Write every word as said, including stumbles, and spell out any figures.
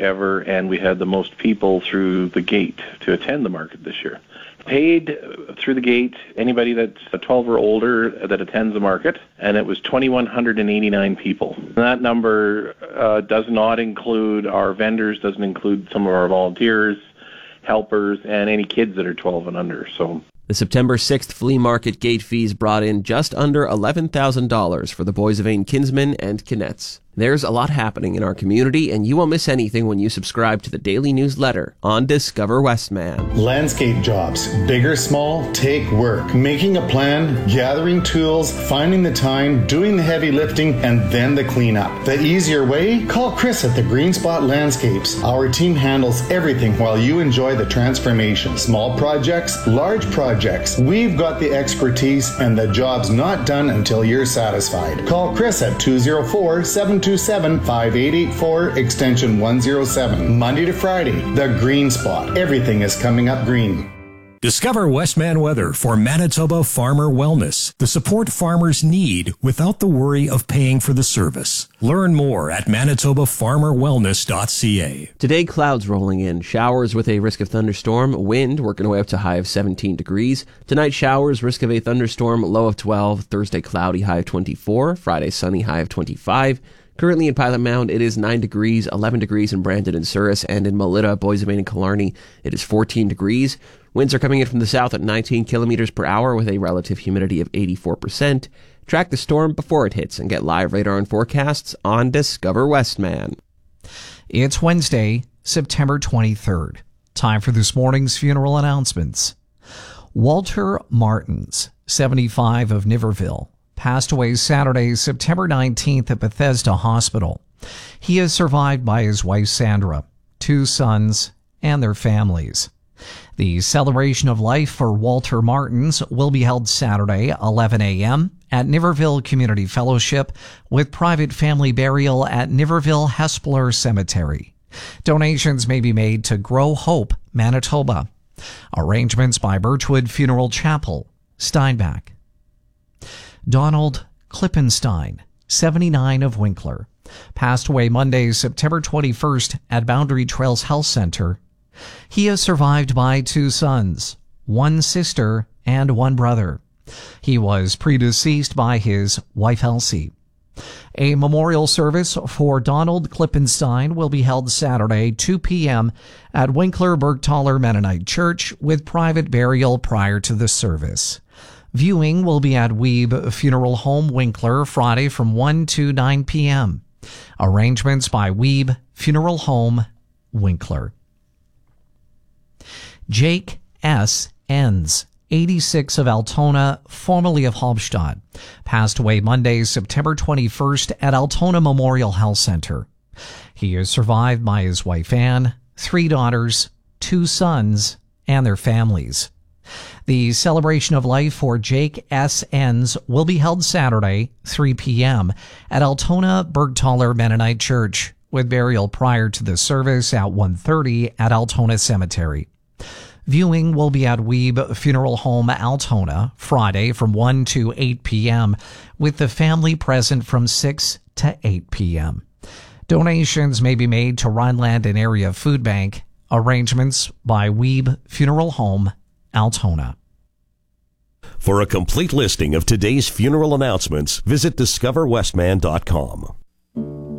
ever, and we had the most people through the gate to attend the market this year. Paid through the gate, anybody that's twelve or older that attends the market, and it was two thousand one hundred eighty-nine people. And that number uh, does not include our vendors, doesn't include some of our volunteers, helpers, and any kids that are twelve and under. So the September sixth flea market gate fees brought in just under eleven thousand dollars for the Boissevain Kinsmen and Kinettes. There's a lot happening in our community, and you won't miss anything when you subscribe to the daily newsletter on Discover Westman. Landscape jobs, big or small, take work. Making a plan, gathering tools, finding the time, doing the heavy lifting, and then the cleanup. The easier way? Call Chris at the Green Spot Landscapes. Our team handles everything while you enjoy the transformation. Small projects, large projects. We've got the expertise, and the job's not done until you're satisfied. Call Chris at two oh four, seven two seven, five eight eight four, extension one oh seven. Monday to Friday, the Green Spot. Everything is coming up green. Discover Westman weather for Manitoba Farmer Wellness, the support farmers need without the worry of paying for the service. Learn more at manitoba farmer wellness dot c a. Today, clouds rolling in, showers with a risk of thunderstorm, wind working away up to high of seventeen degrees. Tonight, showers, risk of a thunderstorm, low of twelve. Thursday, cloudy, high of twenty-four. Friday, sunny, high of twenty-five. Currently in Pilot Mound, it is nine degrees, eleven degrees in Brandon and Souris, and in Melita, Boissevain, and Killarney, it is fourteen degrees. Winds are coming in from the south at nineteen kilometers per hour with a relative humidity of eighty-four percent. Track the storm before it hits and get live radar and forecasts on Discover Westman. It's Wednesday, September twenty-third. Time for this morning's funeral announcements. Walter Martins, seventy-five, of Niverville, passed away Saturday, September nineteenth at Bethesda Hospital. He is survived by his wife Sandra, two sons, and their families. The celebration of life for Walter Martins will be held Saturday, eleven a.m. at Niverville Community Fellowship with private family burial at Niverville Hespeler Cemetery. Donations may be made to Grow Hope, Manitoba. Arrangements by Birchwood Funeral Chapel, Steinbach. Donald Klippenstein, seventy-nine, of Winkler, passed away Monday, September twenty-first at Boundary Trails Health Center. He is survived by two sons, one sister, and one brother. He was predeceased by his wife Elsie. A memorial service for Donald Klippenstein will be held Saturday, two p.m. at Winkler Bergtaler Mennonite Church with private burial prior to the service. Viewing will be at Weeb Funeral Home, Winkler, Friday from one to nine p.m. Arrangements by Weeb Funeral Home, Winkler. Jake S. Enns, eighty-six, of Altona, formerly of Halbstadt, passed away Monday, September twenty-first at Altona Memorial Health Center. He is survived by his wife Anne, three daughters, two sons, and their families. The celebration of life for Jake S. Enns will be held Saturday, three p.m. at Altona Bergtaler Mennonite Church, with burial prior to the service at one thirty at Altona Cemetery. Viewing will be at Weeb Funeral Home, Altona, Friday from one to eight p.m., with the family present from six to eight p.m. Donations may be made to Rhineland and Area Food Bank. Arrangements by Weeb Funeral Home, Altona. For a complete listing of today's funeral announcements, visit discover westman dot com.